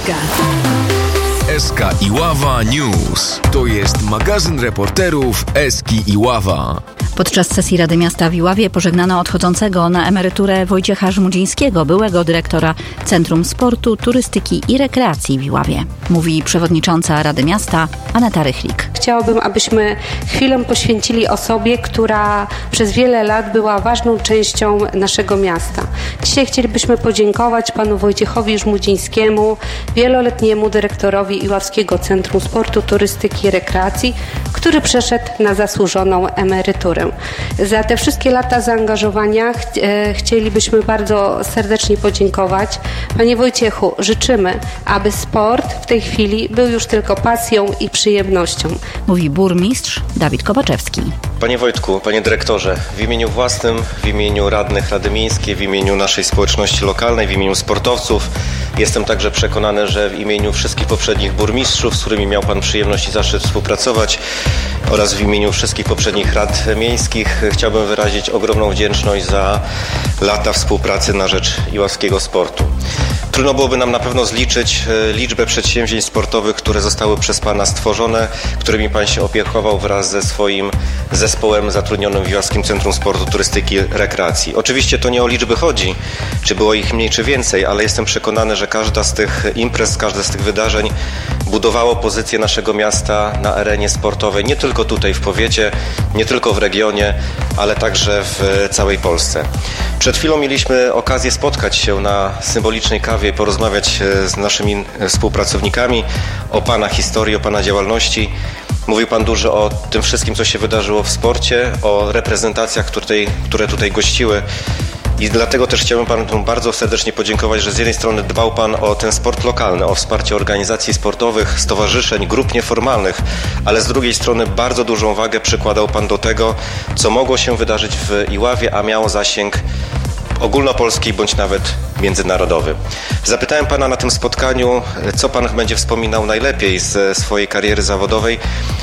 SK Iława News. To jest magazyn reporterów Eski Iława. Podczas sesji Rady Miasta w Iławie pożegnano odchodzącego na emeryturę Wojciecha Żmudzińskiego, byłego dyrektora Centrum Sportu, Turystyki i Rekreacji w Iławie. Mówi przewodnicząca Rady Miasta Aneta Rychlik. Chciałabym, abyśmy chwilę poświęcili osobie, która przez wiele lat była ważną częścią naszego miasta. Dzisiaj chcielibyśmy podziękować panu Wojciechowi Żmudzińskiemu, wieloletniemu dyrektorowi Iławskiego Centrum Sportu, Turystyki i Rekreacji, który przeszedł na zasłużoną emeryturę. Za te wszystkie lata zaangażowania chcielibyśmy bardzo serdecznie podziękować. Panie Wojciechu, życzymy, aby sport w tej chwili był już tylko pasją i przyjemnością. Mówi burmistrz Dawid Kobaczewski. Panie Wojtku, panie dyrektorze, w imieniu własnym, w imieniu radnych Rady Miejskiej, w imieniu naszej społeczności lokalnej, w imieniu sportowców, jestem także przekonany, że w imieniu wszystkich poprzednich burmistrzów, z którymi miał pan przyjemność i zaszczyt współpracować, oraz w imieniu wszystkich poprzednich rad miejskich chciałbym wyrazić ogromną wdzięczność za lata współpracy na rzecz iławskiego sportu. Trudno byłoby nam na pewno zliczyć liczbę przedsięwzięć sportowych, które zostały przez pana stworzone, którymi pan się opiekował wraz ze swoim zespołem zatrudnionym w Iławskim Centrum Sportu, Turystyki i Rekreacji. Oczywiście to nie o liczby chodzi, czy było ich mniej czy więcej, ale jestem przekonany, że każda z tych imprez, każde z tych wydarzeń budowało pozycję naszego miasta na arenie sportowej, nie tylko tutaj w powiecie, nie tylko w regionie, ale także w całej Polsce. Przed chwilą mieliśmy okazję spotkać się na symbolicznej kawie i porozmawiać z naszymi współpracownikami o pana historii, o pana działalności. Mówił pan dużo o tym wszystkim, co się wydarzyło w sporcie, o reprezentacjach, które tutaj gościły. I dlatego też chciałbym panu bardzo serdecznie podziękować, że z jednej strony dbał pan o ten sport lokalny, o wsparcie organizacji sportowych, stowarzyszeń, grup nieformalnych, ale z drugiej strony bardzo dużą wagę przykładał pan do tego, co mogło się wydarzyć w Iławie, a miało zasięg ogólnopolski bądź nawet międzynarodowy. Zapytałem pana na tym spotkaniu, co pan będzie wspominał najlepiej ze swojej kariery zawodowej.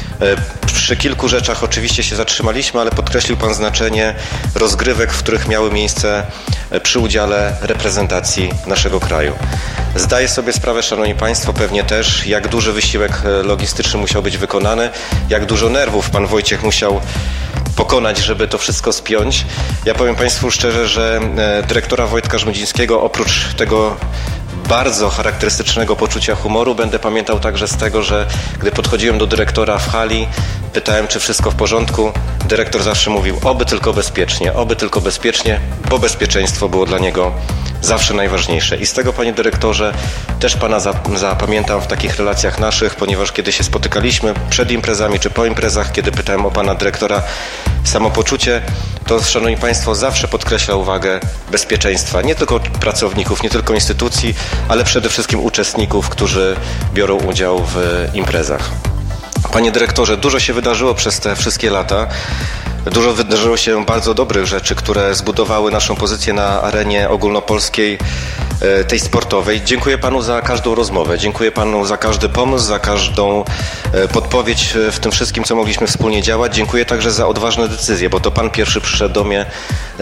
Przy kilku rzeczach oczywiście się zatrzymaliśmy, ale podkreślił pan znaczenie rozgrywek, w których miały miejsce przy udziale reprezentacji naszego kraju. Zdaję sobie sprawę, szanowni państwo, pewnie też, jak duży wysiłek logistyczny musiał być wykonany, jak dużo nerwów pan Wojciech musiał pokonać, żeby to wszystko spiąć. Ja powiem państwu szczerze, że dyrektora Wojtka Żmudzińskiego oprócz tego bardzo charakterystycznego poczucia humoru będę pamiętał także z tego, że gdy podchodziłem do dyrektora w hali, pytałem, czy wszystko w porządku. Dyrektor zawsze mówił, oby tylko bezpiecznie, bo bezpieczeństwo było dla niego zawsze najważniejsze. I z tego, panie dyrektorze, też pana zapamiętam w takich relacjach naszych, ponieważ kiedy się spotykaliśmy przed imprezami czy po imprezach, kiedy pytałem o pana dyrektora samopoczucie, to, szanowni państwo, zawsze podkreślał wagę bezpieczeństwa nie tylko pracowników, nie tylko instytucji, ale przede wszystkim uczestników, którzy biorą udział w imprezach. Panie dyrektorze, dużo się wydarzyło przez te wszystkie lata. Dużo wydarzyło się bardzo dobrych rzeczy, które zbudowały naszą pozycję na arenie ogólnopolskiej, tej sportowej. Dziękuję panu za każdą rozmowę, dziękuję panu za każdy pomysł, za każdą podpowiedź w tym wszystkim, co mogliśmy wspólnie działać. Dziękuję także za odważne decyzje, bo to pan pierwszy przyszedł do mnie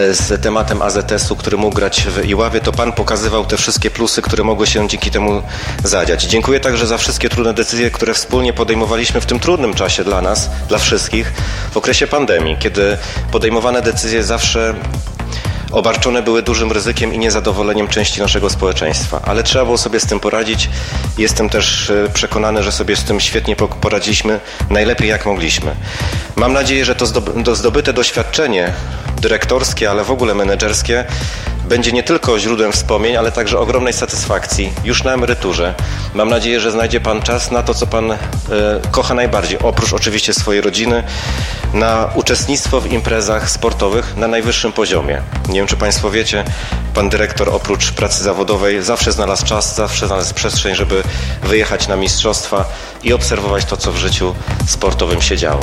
z tematem AZS-u, który mógł grać w Iławie. To pan pokazywał te wszystkie plusy, które mogły się dzięki temu zadziać. Dziękuję także za wszystkie trudne decyzje, które wspólnie podejmowaliśmy w tym trudnym czasie dla nas, dla wszystkich, w okresie pandemii, kiedy podejmowane decyzje zawsze obarczone były dużym ryzykiem i niezadowoleniem części naszego społeczeństwa. Ale trzeba było sobie z tym poradzić. Jestem też przekonany, że sobie z tym świetnie poradziliśmy, najlepiej jak mogliśmy. Mam nadzieję, że to zdobyte doświadczenie dyrektorskie, ale w ogóle menedżerskie będzie nie tylko źródłem wspomnień, ale także ogromnej satysfakcji już na emeryturze. Mam nadzieję, że znajdzie pan czas na to, co pan kocha najbardziej, oprócz oczywiście swojej rodziny, na uczestnictwo w imprezach sportowych na najwyższym poziomie. Nie wiem, czy państwo wiecie, pan dyrektor oprócz pracy zawodowej zawsze znalazł czas, zawsze znalazł przestrzeń, żeby wyjechać na mistrzostwa i obserwować to, co w życiu sportowym się działo.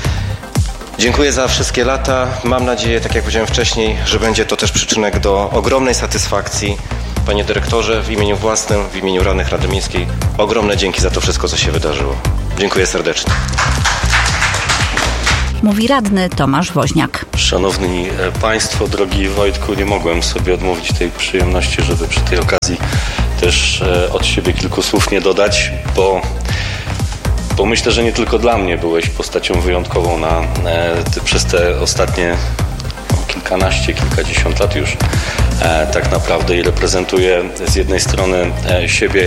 Dziękuję za wszystkie lata. Mam nadzieję, tak jak powiedziałem wcześniej, że będzie to też przyczynek do ogromnej satysfakcji. Panie dyrektorze, w imieniu własnym, w imieniu radnych Rady Miejskiej, ogromne dzięki za to wszystko, co się wydarzyło. Dziękuję serdecznie. Mówi radny Tomasz Woźniak. Szanowni Państwo, drogi Wojtku, nie mogłem sobie odmówić tej przyjemności, żeby przy tej okazji też od siebie kilku słów nie dodać, bo myślę, że nie tylko dla mnie byłeś postacią wyjątkową przez te ostatnie kilkadziesiąt lat już tak naprawdę i reprezentuję z jednej strony siebie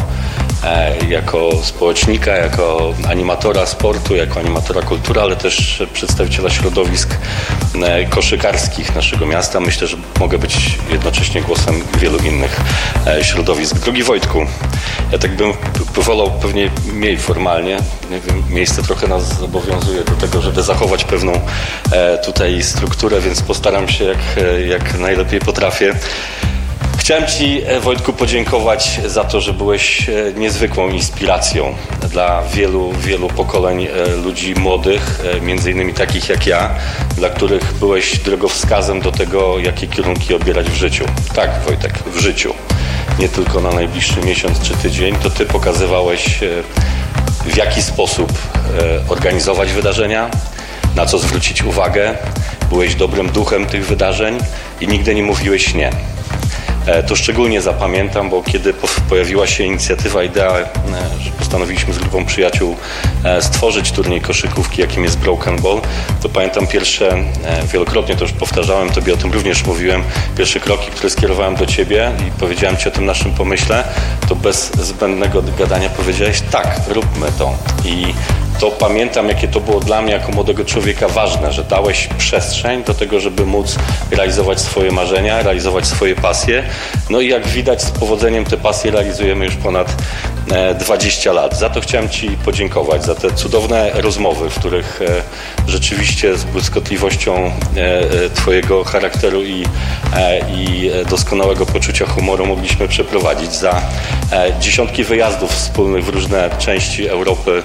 jako społecznika, jako animatora sportu, jako animatora kultury, ale też przedstawiciela środowisk koszykarskich naszego miasta. Myślę, że mogę być jednocześnie głosem wielu innych środowisk. Drogi Wojtku, ja tak bym wolał pewnie mniej formalnie. Nie wiem, miejsce trochę nas zobowiązuje do tego, żeby zachować pewną tutaj strukturę, więc postaram się jak najlepiej potrafię. Chciałem Ci, Wojtku, podziękować za to, że byłeś niezwykłą inspiracją dla wielu pokoleń ludzi młodych, między innymi takich jak ja, dla których byłeś drogowskazem do tego, jakie kierunki obierać w życiu. Tak, Wojtek, w życiu. Nie tylko na najbliższy miesiąc czy tydzień, to Ty pokazywałeś, w jaki sposób organizować wydarzenia, na co zwrócić uwagę. Byłeś dobrym duchem tych wydarzeń i nigdy nie mówiłeś nie. To szczególnie zapamiętam, bo kiedy pojawiła się idea, że postanowiliśmy z grupą przyjaciół stworzyć turniej koszykówki, jakim jest Broken Ball, to pamiętam wielokrotnie to już powtarzałem, Tobie o tym również mówiłem, pierwsze kroki, które skierowałem do Ciebie i powiedziałem Ci o tym naszym pomyśle, to bez zbędnego gadania powiedziałeś tak, róbmy to. I to pamiętam, jakie to było dla mnie jako młodego człowieka ważne, że dałeś przestrzeń do tego, żeby móc realizować swoje marzenia, realizować swoje pasje. No i jak widać, z powodzeniem te pasje realizujemy już ponad 20 lat. Za to chciałem Ci podziękować, za te cudowne rozmowy, w których rzeczywiście z błyskotliwością Twojego charakteru i doskonałego poczucia humoru mogliśmy przeprowadzić, za dziesiątki wyjazdów wspólnych w różne części Europy,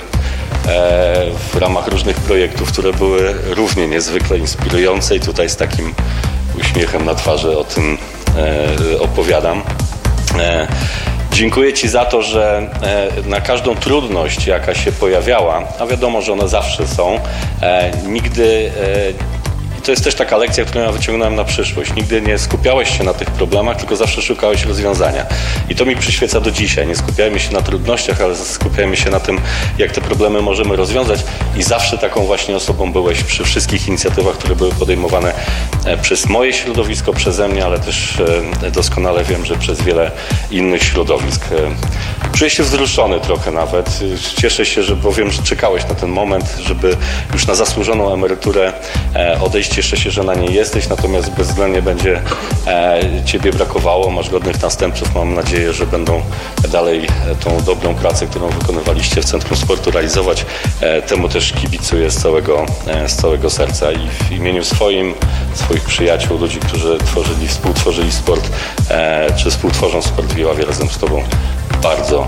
w ramach różnych projektów, które były równie niezwykle inspirujące i tutaj z takim uśmiechem na twarzy o tym opowiadam. Dziękuję Ci za to, że na każdą trudność, jaka się pojawiała, a wiadomo, że one zawsze są, nigdy... To jest też taka lekcja, którą ja wyciągnąłem na przyszłość. Nigdy nie skupiałeś się na tych problemach, tylko zawsze szukałeś rozwiązania. I to mi przyświeca do dzisiaj. Nie skupiajmy się na trudnościach, ale skupiajmy się na tym, jak te problemy możemy rozwiązać. I zawsze taką właśnie osobą byłeś przy wszystkich inicjatywach, które były podejmowane przez moje środowisko, przeze mnie, ale też doskonale wiem, że przez wiele innych środowisk. Czuję się wzruszony trochę nawet. Cieszę się, bo wiem, że czekałeś na ten moment, żeby już na zasłużoną emeryturę odejść. Cieszę się, że na niej jesteś, natomiast bezwzględnie będzie Ciebie brakowało. Masz godnych następców. Mam nadzieję, że będą dalej tą dobrą pracę, którą wykonywaliście w Centrum Sportu, realizować. Temu też kibicuję z całego serca i w imieniu swoich przyjaciół, ludzi, którzy współtworzyli sport, czy współtworzą sport w Iławie razem z Tobą. Bardzo.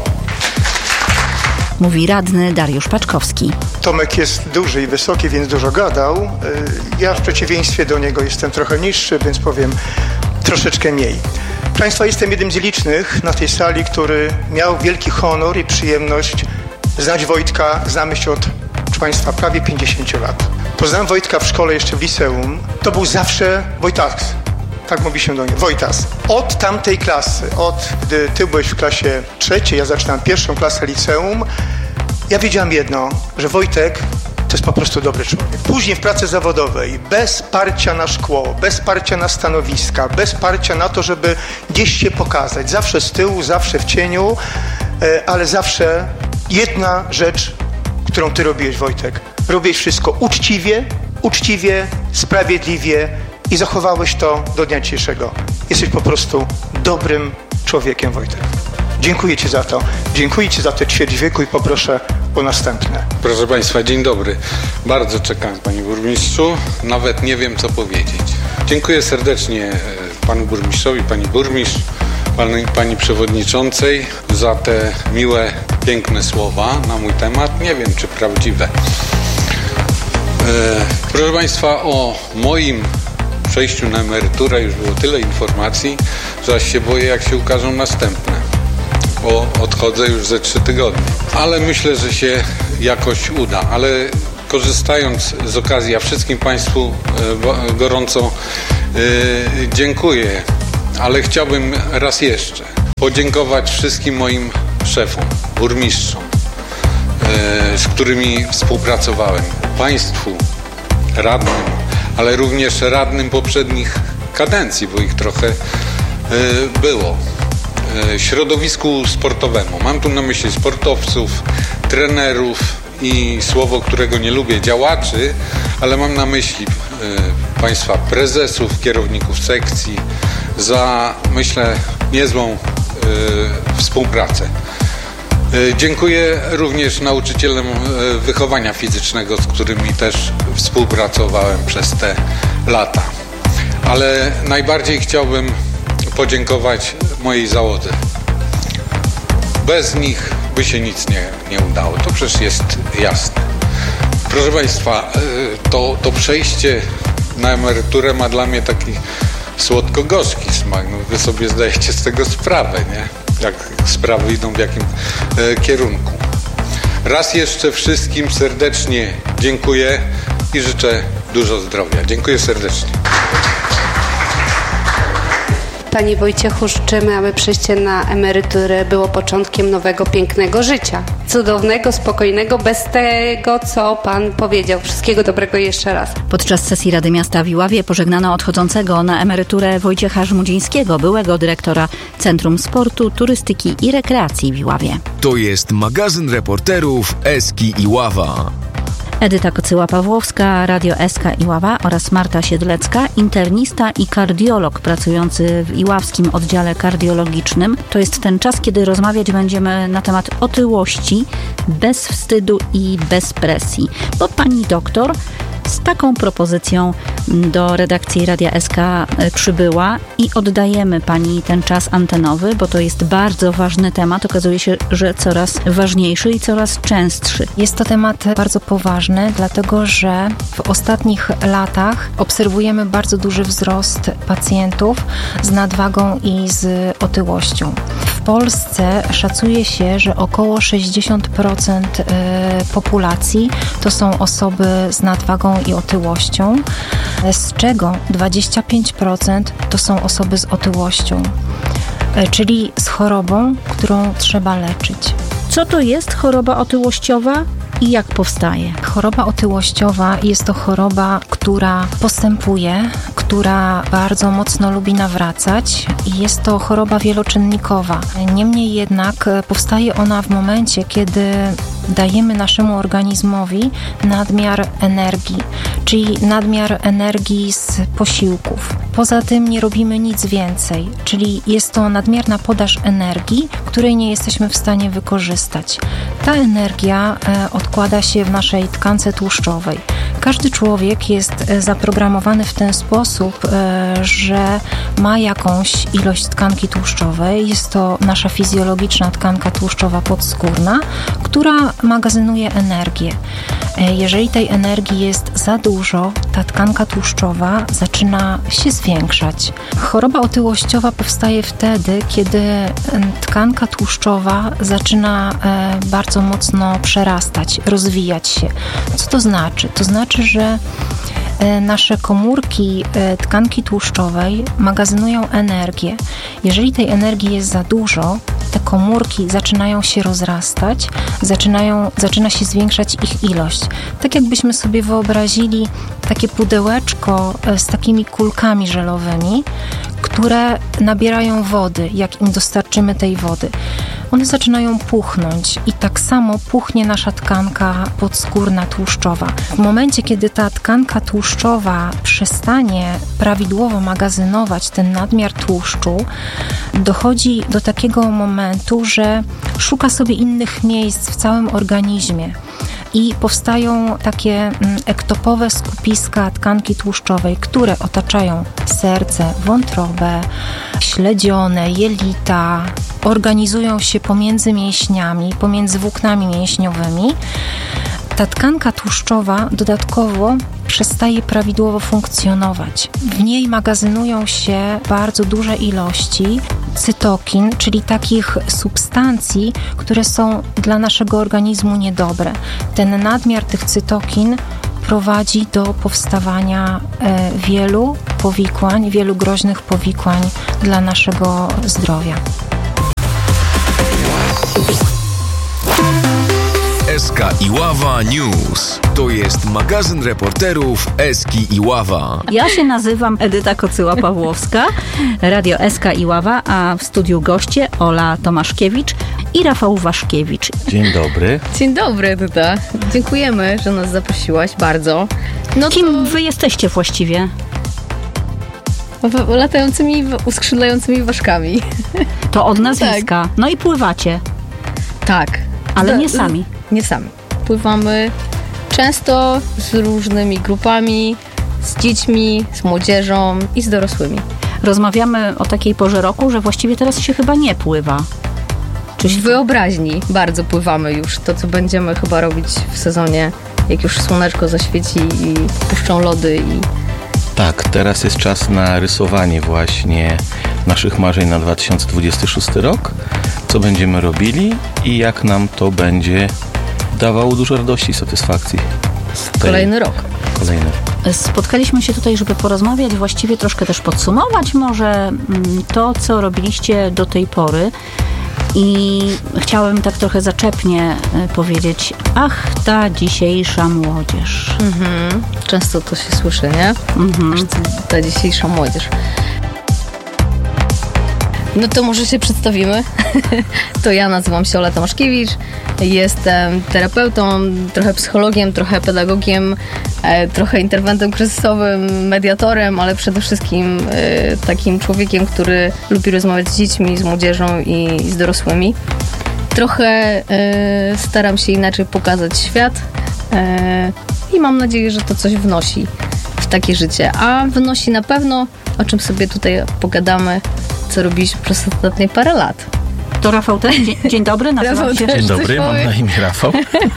Mówi radny Dariusz Paczkowski. Tomek jest duży i wysoki, więc dużo gadał. Ja w przeciwieństwie do niego jestem trochę niższy, więc powiem troszeczkę mniej. Proszę Państwa, jestem jednym z licznych na tej sali, który miał wielki honor i przyjemność znać Wojtka. Znamy się od, proszę Państwa, prawie 50 lat. Poznałem Wojtka w szkole, jeszcze w liceum. To był zawsze Wojtas. Tak mówi się do niego, Wojtas. Od tamtej klasy, gdy Ty byłeś w klasie trzeciej, ja zaczynałem pierwszą klasę liceum, ja wiedziałem jedno, że Wojtek to jest po prostu dobry człowiek. Później w pracy zawodowej, bez parcia na szkło, bez parcia na stanowiska, bez parcia na to, żeby gdzieś się pokazać. Zawsze z tyłu, zawsze w cieniu, ale zawsze jedna rzecz, którą Ty robiłeś, Wojtek. Robiłeś wszystko uczciwie, sprawiedliwie, i zachowałeś to do dnia dzisiejszego. Jesteś po prostu dobrym człowiekiem, Wojtek. Dziękuję Ci za to. Dziękuję Ci za te ćwierć wieku i poproszę o następne. Proszę Państwa, dzień dobry. Bardzo czekam, Panie Burmistrzu. Nawet nie wiem, co powiedzieć. Dziękuję serdecznie Panu Burmistrzowi, Pani Burmistrz, Pani Przewodniczącej za te miłe, piękne słowa na mój temat. Nie wiem, czy prawdziwe. Proszę Państwa, o moim przejściu na emeryturę już było tyle informacji, że aż się boję, jak się ukażą następne, bo odchodzę już ze 3 tygodnie. Ale myślę, że się jakoś uda. Ale korzystając z okazji, ja wszystkim Państwu gorąco dziękuję, ale chciałbym raz jeszcze podziękować wszystkim moim szefom, burmistrzom, z którymi współpracowałem, państwu, radnym, ale również radnym poprzednich kadencji, bo ich trochę było. Środowisku sportowemu. Mam tu na myśli sportowców, trenerów i słowo, którego nie lubię, działaczy, ale mam na myśli państwa prezesów, kierowników sekcji za, myślę, niezłą współpracę. Dziękuję również nauczycielom wychowania fizycznego, z którymi też współpracowałem przez te lata. Ale najbardziej chciałbym podziękować mojej załodze. Bez nich by się nic nie udało. To przecież jest jasne. Proszę Państwa, to przejście na emeryturę ma dla mnie taki słodko-gorzki smak. No, wy sobie zdajecie z tego sprawę, nie? Jak sprawy idą w jakim kierunku. Raz jeszcze wszystkim serdecznie dziękuję i życzę dużo zdrowia. Dziękuję serdecznie. Panie Wojciechu, życzymy, aby przejście na emeryturę było początkiem nowego, pięknego życia. Cudownego, spokojnego, bez tego, co Pan powiedział. Wszystkiego dobrego jeszcze raz. Podczas sesji Rady Miasta w Iławie pożegnano odchodzącego na emeryturę Wojciecha Żmudzińskiego, byłego dyrektora Centrum Sportu, Turystyki i Rekreacji w Iławie. To jest magazyn reporterów SKI Iława. Edyta Kocyła-Pawłowska, Radio SK Iława oraz Marta Siedlecka, internista i kardiolog pracujący w iławskim oddziale kardiologicznym. To jest ten czas, kiedy rozmawiać będziemy na temat otyłości, bez wstydu i bez presji. Bo pani doktor z taką propozycją do redakcji Radia SK przybyła i oddajemy pani ten czas antenowy, bo to jest bardzo ważny temat. Okazuje się, że coraz ważniejszy i coraz częstszy. Jest to temat bardzo poważny, dlatego że w ostatnich latach obserwujemy bardzo duży wzrost pacjentów z nadwagą i z otyłością. W Polsce szacuje się, że około 60% populacji to są osoby z nadwagą i otyłością, z czego 25% to są osoby z otyłością, czyli z chorobą, którą trzeba leczyć. Co to jest choroba otyłościowa i jak powstaje? Choroba otyłościowa jest to choroba, która postępuje, która bardzo mocno lubi nawracać i jest to choroba wieloczynnikowa. Niemniej jednak powstaje ona w momencie, kiedy dajemy naszemu organizmowi nadmiar energii, czyli nadmiar energii z posiłków. Poza tym nie robimy nic więcej, czyli jest to nadmierna podaż energii, której nie jesteśmy w stanie wykorzystać. Ta energia odkłada się w naszej tkance tłuszczowej. Każdy człowiek jest zaprogramowany w ten sposób, że ma jakąś ilość tkanki tłuszczowej. Jest to nasza fizjologiczna tkanka tłuszczowa podskórna, która magazynuje energię. Jeżeli tej energii jest za dużo, ta tkanka tłuszczowa zaczyna się zwiększać. Choroba otyłościowa powstaje wtedy, kiedy tkanka tłuszczowa zaczyna bardzo mocno przerastać, rozwijać się. Co to znaczy? To znaczy, że nasze komórki tkanki tłuszczowej magazynują energię. Jeżeli tej energii jest za dużo, te komórki zaczynają się rozrastać, zaczyna się zwiększać ich ilość. Tak jakbyśmy sobie wyobrazili takie pudełeczko z takimi kulkami żelowymi, które nabierają wody, jak im dostarczymy tej wody. One zaczynają puchnąć i tak samo puchnie nasza tkanka podskórna tłuszczowa. W momencie, kiedy ta tkanka tłuszczowa przestanie prawidłowo magazynować ten nadmiar tłuszczu, dochodzi do takiego momentu, że szuka sobie innych miejsc w całym organizmie. I powstają takie ektopowe skupiska tkanki tłuszczowej, które otaczają serce, wątrobę, śledzione, jelita, organizują się pomiędzy mięśniami, pomiędzy włóknami mięśniowymi. Ta tkanka tłuszczowa dodatkowo przestaje prawidłowo funkcjonować. W niej magazynują się bardzo duże ilości cytokin, czyli takich substancji, które są dla naszego organizmu niedobre. Ten nadmiar tych cytokin prowadzi do powstawania wielu powikłań, wielu groźnych powikłań dla naszego zdrowia. SK Iława News. To jest magazyn reporterów SK Iława. Ja się nazywam Edyta Kocyła-Pawłowska, Radio SK Iława, a w studiu goście Ola Tomaszkiewicz i Rafał Waszkiewicz. Dzień dobry. Dzień dobry, Edyta. Dziękujemy, że nas zaprosiłaś bardzo. Kim wy jesteście właściwie? Latającymi, uskrzydlającymi ważkami. To od nazwiska. Tak. No i pływacie. Tak. Ale nie sami. Nie sami. Pływamy często z różnymi grupami, z dziećmi, z młodzieżą i z dorosłymi. Rozmawiamy o takiej porze roku, że właściwie teraz się chyba nie pływa. W wyobraźni bardzo pływamy już. To, co będziemy chyba robić w sezonie, jak już słoneczko zaświeci i puszczą lody i... Tak, teraz jest czas na rysowanie właśnie naszych marzeń na 2026 rok. Co będziemy robili i jak nam to będzie dawało dużo radości i satysfakcji. Kolejny rok. Spotkaliśmy się tutaj, żeby porozmawiać, właściwie troszkę też podsumować może to, co robiliście do tej pory. I chciałem tak trochę zaczepnie powiedzieć, ach, ta dzisiejsza młodzież. Często to się słyszy, nie? Ta dzisiejsza młodzież. No to może się przedstawimy. To ja nazywam się Ola Tomaszkiewicz. Jestem terapeutą, trochę psychologiem, trochę pedagogiem, trochę interwentem kryzysowym, mediatorem, ale przede wszystkim takim człowiekiem, który lubi rozmawiać z dziećmi, z młodzieżą i z dorosłymi. Trochę staram się inaczej pokazać świat i mam nadzieję, że to coś wnosi w takie życie. A wnosi na pewno, o czym sobie tutaj pogadamy, co robiliśmy przez ostatnie parę lat. To Rafał też? Dzień dobry, nazywam się. Dzień dobry, mam na imię Rafał.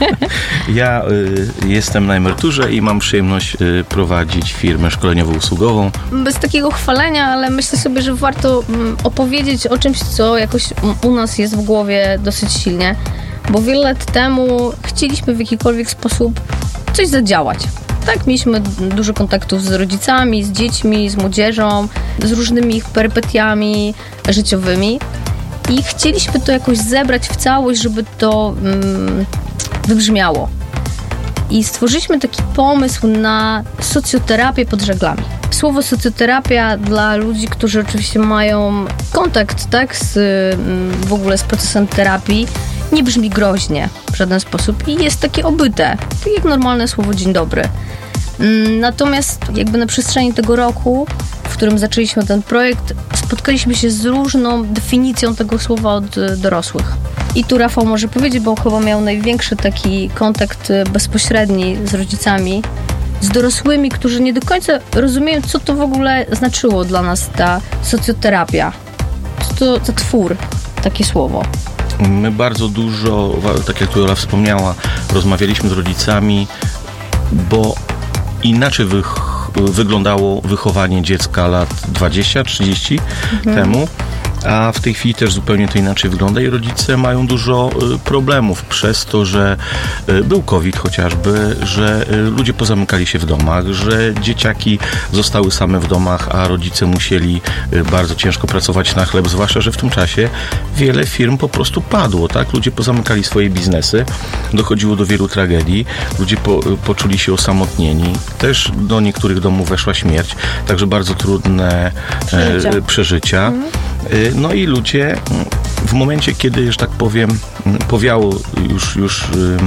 Ja jestem na emeryturze i mam przyjemność prowadzić firmę szkoleniowo-usługową. Bez takiego chwalenia, ale myślę sobie, że warto opowiedzieć o czymś, co jakoś u nas jest w głowie dosyć silnie, bo wiele lat temu chcieliśmy w jakikolwiek sposób coś zadziałać. Tak, mieliśmy dużo kontaktów z rodzicami, z dziećmi, z młodzieżą, z różnymi ich perypetiami życiowymi i chcieliśmy to jakoś zebrać w całość, żeby to wybrzmiało. I stworzyliśmy taki pomysł na socjoterapię pod żaglami. Słowo socjoterapia dla ludzi, którzy oczywiście mają kontakt, tak, w ogóle z procesem terapii, nie brzmi groźnie w żaden sposób i jest takie obyte, tak jak normalne słowo dzień dobry. Natomiast jakby na przestrzeni tego roku, w którym zaczęliśmy ten projekt, spotkaliśmy się z różną definicją tego słowa od dorosłych. I tu Rafał może powiedzieć, bo chyba miał największy taki kontakt bezpośredni z rodzicami, z dorosłymi, którzy nie do końca rozumieją, co to w ogóle znaczyło dla nas ta socjoterapia. Co to za twór, takie słowo. My bardzo dużo, tak jak tu Ola wspomniała, rozmawialiśmy z rodzicami, bo inaczej wyglądało wychowanie dziecka lat 20-30 temu, a w tej chwili też zupełnie to inaczej wygląda i rodzice mają dużo problemów przez to, że był COVID chociażby, że ludzie pozamykali się w domach, że dzieciaki zostały same w domach, a rodzice musieli bardzo ciężko pracować na chleb, zwłaszcza, że w tym czasie wiele firm po prostu padło, tak? Ludzie pozamykali swoje biznesy, dochodziło do wielu tragedii, ludzie poczuli się osamotnieni, też do niektórych domów weszła śmierć, także bardzo trudne przeżycia. No i ludzie w momencie, kiedy, że tak powiem, powiało już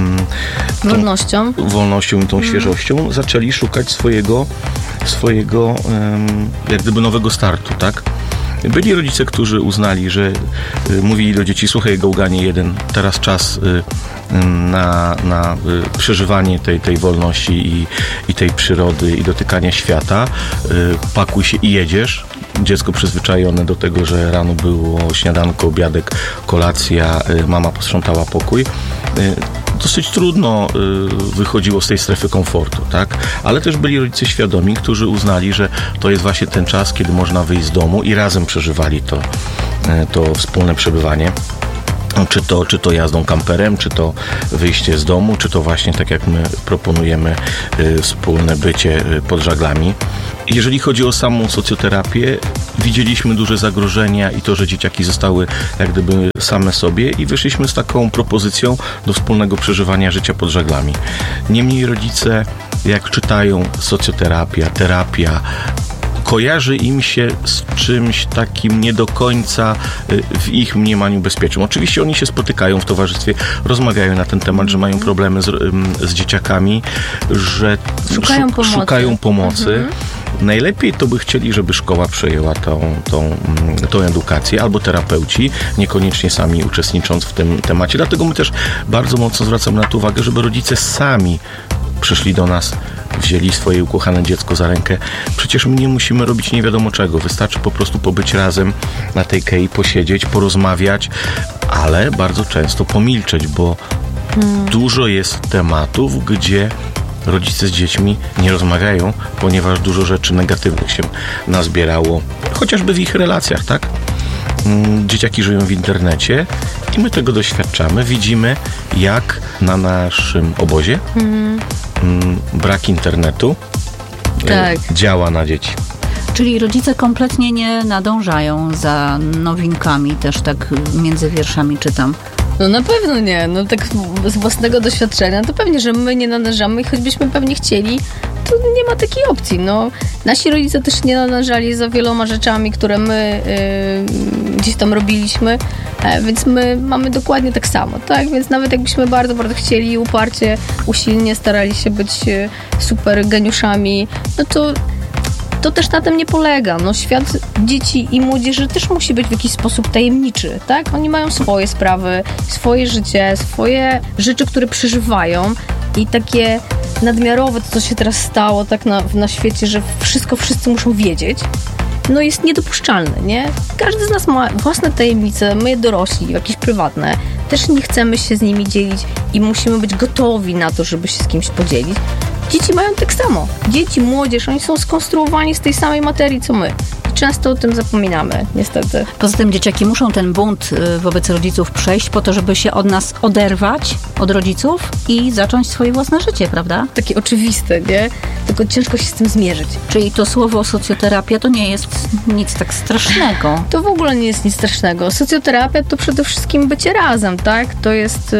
wolnością i tą świeżością, zaczęli szukać swojego jak gdyby nowego startu, tak? Byli rodzice, którzy uznali, że mówili do dzieci, słuchaj, gałganie jeden, teraz czas na przeżywanie tej wolności i tej przyrody i dotykania świata. Pakuj się i jedziesz. Dziecko przyzwyczajone do tego, że rano było śniadanko, obiadek, kolacja, mama posprzątała pokój. Dosyć trudno wychodziło z tej strefy komfortu, tak? Ale też byli rodzice świadomi, którzy uznali, że to jest właśnie ten czas, kiedy można wyjść z domu i razem przeżywali to wspólne przebywanie. Czy to jazdą kamperem, czy to wyjście z domu, czy to właśnie tak jak my proponujemy wspólne bycie pod żaglami. Jeżeli chodzi o samą socjoterapię, widzieliśmy duże zagrożenia i to, że dzieciaki zostały jak gdyby same sobie i wyszliśmy z taką propozycją do wspólnego przeżywania życia pod żaglami. Niemniej rodzice, jak czytają socjoterapia, terapia, kojarzy im się z czymś takim nie do końca w ich mniemaniu bezpiecznym. Oczywiście oni się spotykają w towarzystwie, rozmawiają na ten temat, że mają problemy z dzieciakami, że szukają pomocy. Najlepiej to by chcieli, żeby szkoła przejęła tą edukację, albo terapeuci, niekoniecznie sami uczestnicząc w tym temacie. Dlatego my też bardzo mocno zwracamy na to uwagę, żeby rodzice sami przyszli do nas, wzięli swoje ukochane dziecko za rękę. Przecież my nie musimy robić nie wiadomo czego. Wystarczy po prostu pobyć razem na tej kei, posiedzieć, porozmawiać, ale bardzo często pomilczeć, bo dużo jest tematów, gdzie rodzice z dziećmi nie rozmawiają, ponieważ dużo rzeczy negatywnych się nazbierało, chociażby w ich relacjach, tak? Dzieciaki żyją w internecie i my tego doświadczamy. Widzimy, jak na naszym obozie brak internetu działa na dzieci. Czyli rodzice kompletnie nie nadążają za nowinkami, też tak między wierszami czytam. No na pewno nie. No tak z własnego doświadczenia to pewnie, że my nie nadążamy i choćbyśmy pewnie chcieli, to nie ma takiej opcji. No, nasi rodzice też nie nadążali za wieloma rzeczami, które my gdzieś tam robiliśmy, więc my mamy dokładnie tak samo, tak? Więc nawet jakbyśmy bardzo, bardzo chcieli uparcie, usilnie starali się być super geniuszami, no to też na tym nie polega. No, świat dzieci i młodzieży też musi być w jakiś sposób tajemniczy, tak? Oni mają swoje sprawy, swoje życie, swoje rzeczy, które przeżywają i takie nadmiarowe, to co się teraz stało tak na świecie, że wszystko wszyscy muszą wiedzieć, no jest niedopuszczalne, nie? Każdy z nas ma własne tajemnice, my dorośli, jakieś prywatne, też nie chcemy się z nimi dzielić i musimy być gotowi na to, żeby się z kimś podzielić. Dzieci mają tak samo. Dzieci, młodzież, oni są skonstruowani z tej samej materii, co my. I często o tym zapominamy, niestety. Poza tym dzieciaki muszą ten bunt wobec rodziców przejść po to, żeby się od nas oderwać, od rodziców i zacząć swoje własne życie, prawda? Takie oczywiste, nie? Tylko ciężko się z tym zmierzyć. Czyli to słowo socjoterapia to nie jest nic tak strasznego. To w ogóle nie jest nic strasznego. Socjoterapia to przede wszystkim bycie razem, tak? To jest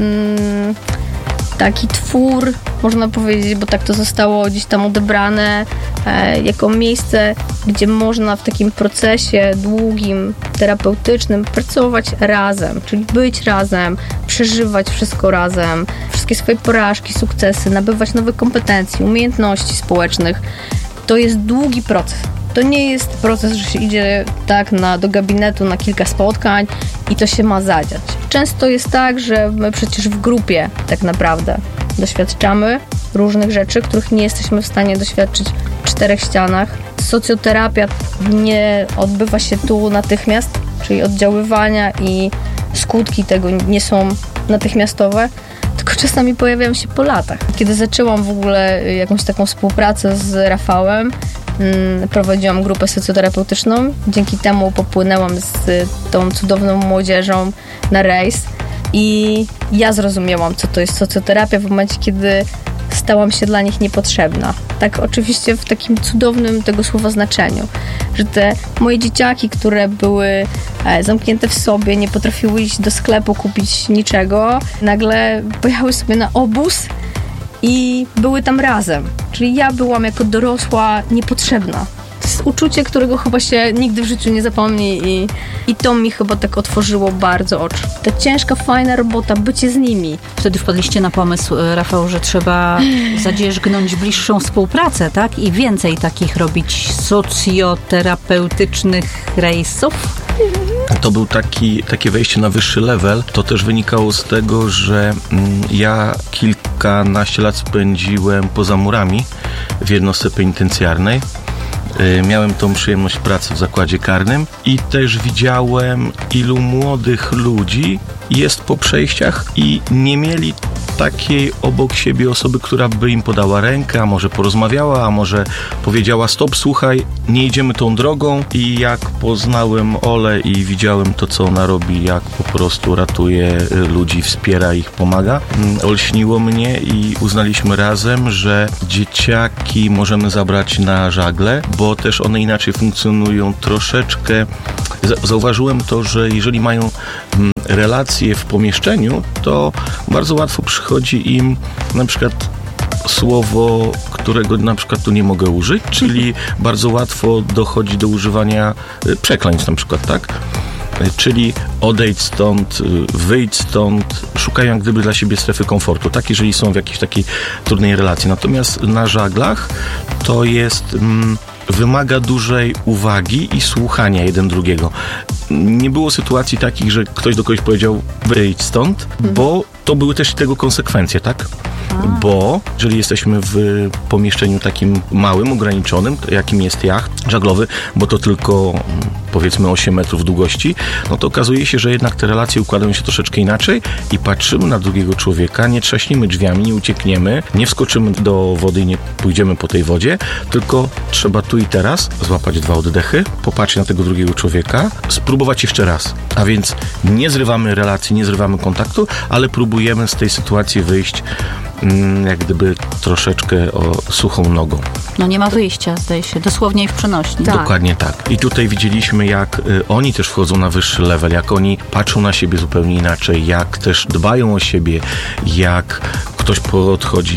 taki twór, można powiedzieć, bo tak to zostało gdzieś tam odebrane jako miejsce, gdzie można w takim procesie długim, terapeutycznym pracować razem, czyli być razem, przeżywać wszystko razem, wszystkie swoje porażki, sukcesy, nabywać nowe kompetencje, umiejętności społecznych. To jest długi proces. To nie jest proces, że się idzie tak do gabinetu na kilka spotkań i to się ma zadziać. Często jest tak, że my przecież w grupie tak naprawdę doświadczamy różnych rzeczy, których nie jesteśmy w stanie doświadczyć w czterech ścianach. Socjoterapia nie odbywa się tu natychmiast, czyli oddziaływania i skutki tego nie są natychmiastowe, tylko czasami pojawiają się po latach. Kiedy zaczęłam w ogóle jakąś taką współpracę z Rafałem, prowadziłam grupę socjoterapeutyczną. Dzięki temu popłynęłam z tą cudowną młodzieżą na rejs i ja zrozumiałam, co to jest socjoterapia w momencie, kiedy stałam się dla nich niepotrzebna. Tak oczywiście w takim cudownym tego słowa znaczeniu, że te moje dzieciaki, które były zamknięte w sobie, nie potrafiły iść do sklepu kupić niczego, nagle pojechały sobie na obóz i były tam razem. Czyli ja byłam jako dorosła niepotrzebna. To jest uczucie, którego chyba się nigdy w życiu nie zapomni i to mi chyba tak otworzyło bardzo oczy. Ta ciężka, fajna robota, bycie z nimi. Wtedy wpadliście na pomysł, Rafał, że trzeba zadzierzgnąć bliższą współpracę, tak? I więcej takich robić socjoterapeutycznych rejsów? To był takie wejście na wyższy level. To też wynikało z tego, że ja kilkanaście lat spędziłem poza murami w jednostce penitencjarnej. Miałem tą przyjemność pracy w zakładzie karnym i też widziałem, ilu młodych ludzi jest po przejściach i nie mieli takiej obok siebie osoby, która by im podała rękę, a może porozmawiała, a może powiedziała stop, słuchaj, nie idziemy tą drogą. I jak poznałem Olę i widziałem to, co ona robi, jak po prostu ratuje ludzi, wspiera ich, pomaga, olśniło mnie i uznaliśmy razem, że dzieciaki możemy zabrać na żagle, bo też one inaczej funkcjonują troszeczkę. Zauważyłem to, że jeżeli mają relacje w pomieszczeniu, to bardzo łatwo przychodzi im na przykład słowo, którego na przykład tu nie mogę użyć, czyli bardzo łatwo dochodzi do używania przekleństw na przykład, tak? Czyli odejdź stąd, wyjdź stąd, szukają jak gdyby dla siebie strefy komfortu, tak, jeżeli są w jakiejś takiej trudnej relacji. Natomiast na żaglach to jest... wymaga dużej uwagi i słuchania jeden drugiego. Nie było sytuacji takich, że ktoś do kogoś powiedział wyjdź stąd, bo to były też tego konsekwencje, tak? Bo jeżeli jesteśmy w pomieszczeniu takim małym, ograniczonym, jakim jest jacht żaglowy, bo to tylko powiedzmy 8 metrów długości, no to okazuje się, że jednak te relacje układają się troszeczkę inaczej i patrzymy na drugiego człowieka, nie trzaśnimy drzwiami, nie uciekniemy, nie wskoczymy do wody i nie pójdziemy po tej wodzie, tylko trzeba tu i teraz złapać 2 oddechy, popatrzeć na tego drugiego człowieka, spróbować jeszcze raz. A więc nie zrywamy relacji, nie zrywamy kontaktu, ale próbujemy z tej sytuacji wyjść jak gdyby troszeczkę suchą nogą. No nie ma wyjścia, zdaje się, dosłownie i w przenośni. Tak. Dokładnie tak. I tutaj widzieliśmy, jak oni też wchodzą na wyższy level, jak oni patrzą na siebie zupełnie inaczej, jak też dbają o siebie, jak ktoś podchodzi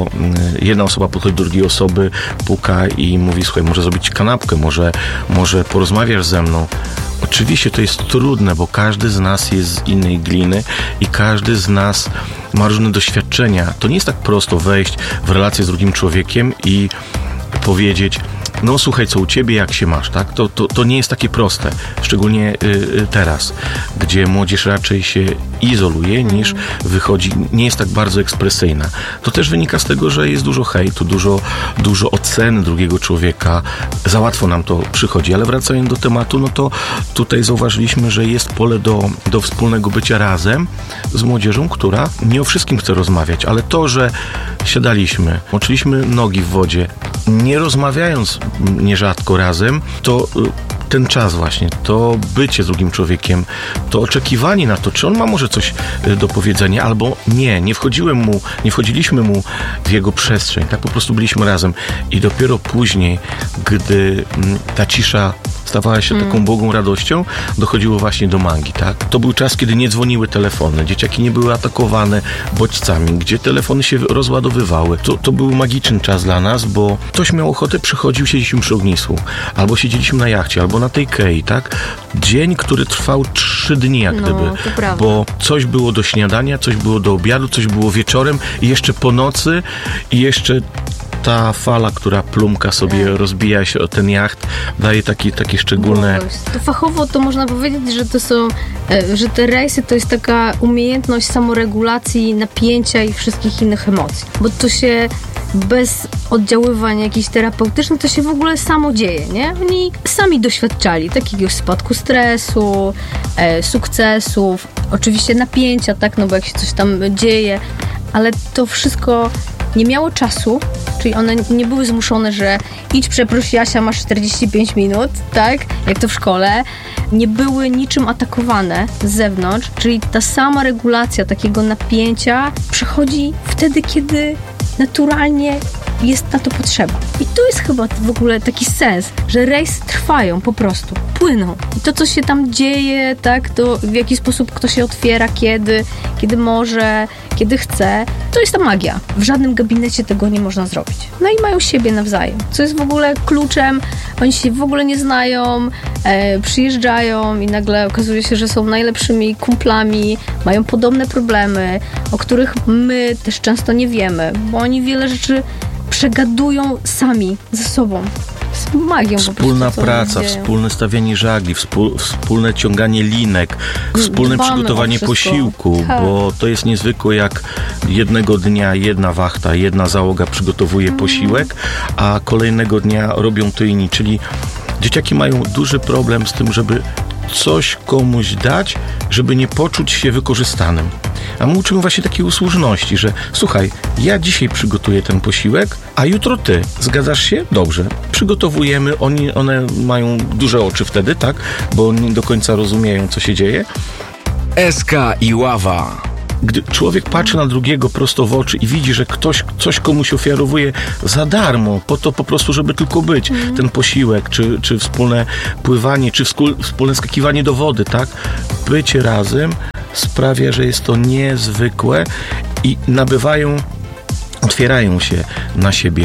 jedna osoba podchodzi do drugiej osoby, puka i mówi, słuchaj, może zrobić kanapkę, może porozmawiasz ze mną. Oczywiście to jest trudne, bo każdy z nas jest z innej gliny i każdy z nas ma różne doświadczenia. To nie jest tak prosto wejść w relację z drugim człowiekiem i powiedzieć, no słuchaj, co u ciebie, jak się masz, tak? To nie jest takie proste, szczególnie teraz, gdzie młodzież raczej się izoluje niż wychodzi, nie jest tak bardzo ekspresyjna. To też wynika z tego, że jest dużo hejtu, dużo oceny drugiego człowieka, za łatwo nam to przychodzi, ale wracając do tematu, no to tutaj zauważyliśmy, że jest pole do wspólnego bycia razem z młodzieżą, która nie o wszystkim chce rozmawiać, ale to, że siadaliśmy, moczyliśmy nogi w wodzie, nie rozmawiając nierzadko razem, to ten czas właśnie, to bycie z drugim człowiekiem, to oczekiwanie na to, czy on ma może coś do powiedzenia, albo nie wchodziliśmy mu w jego przestrzeń, tak po prostu byliśmy razem i dopiero później, gdy ta cisza stawała się taką błogą radością, dochodziło właśnie do magii, tak? To był czas, kiedy nie dzwoniły telefony, dzieciaki nie były atakowane bodźcami, gdzie telefony się rozładowywały. To był magiczny czas dla nas, bo ktoś miał ochotę, przychodził, siedzieliśmy przy ognisku, albo siedzieliśmy na jachcie, albo na tej kei, tak? Dzień, który trwał 3 dni, jak gdyby, bo coś było do śniadania, coś było do obiadu, coś było wieczorem i jeszcze po nocy i jeszcze ta fala, która plumka sobie rozbija się o ten jacht, daje takie szczególne... To fachowo to można powiedzieć, że te rejsy to jest taka umiejętność samoregulacji napięcia i wszystkich innych emocji. Bo to się bez oddziaływań jakichś terapeutycznych, to się w ogóle samo dzieje, nie? Oni sami doświadczali takiego spadku stresu, sukcesów, oczywiście napięcia, tak, no bo jak się coś tam dzieje, ale to wszystko nie miało czasu, czyli one nie były zmuszone, że idź przeproś Jasia, masz 45 minut, tak, jak to w szkole. Nie były niczym atakowane z zewnątrz, czyli ta sama regulacja takiego napięcia przychodzi wtedy, kiedy naturalnie jest na to potrzeba. I to jest chyba w ogóle taki sens, że rejsy trwają po prostu, płyną. I to, co się tam dzieje, tak, to w jaki sposób kto się otwiera, kiedy może, kiedy chce, to jest ta magia. W żadnym gabinecie tego nie można zrobić. No i mają siebie nawzajem, co jest w ogóle kluczem. Oni się w ogóle nie znają, przyjeżdżają i nagle okazuje się, że są najlepszymi kumplami, mają podobne problemy, o których my też często nie wiemy, bo oni wiele rzeczy przegadują sami ze sobą. Z magią. Wspólna praca, wspólne stawianie żagli, wspólne ciąganie linek, wspólne przygotowanie posiłku, bo to jest niezwykłe, jak jednego dnia jedna wachta, jedna załoga przygotowuje posiłek, a kolejnego dnia robią to inni, czyli dzieciaki mają duży problem z tym, żeby coś komuś dać, żeby nie poczuć się wykorzystanym. A my uczymy właśnie takiej usłużności, że słuchaj, ja dzisiaj przygotuję ten posiłek, a jutro ty. Zgadzasz się? Dobrze. Przygotowujemy, one mają duże oczy wtedy, tak? Bo nie do końca rozumieją, co się dzieje. SK Iława. Gdy człowiek patrzy na drugiego prosto w oczy i widzi, że ktoś coś komuś ofiarowuje za darmo, po to po prostu, żeby tylko być, ten posiłek, czy wspólne pływanie, czy wspólne skakiwanie do wody, tak? Bycie razem sprawia, że jest to niezwykłe i otwierają się na siebie,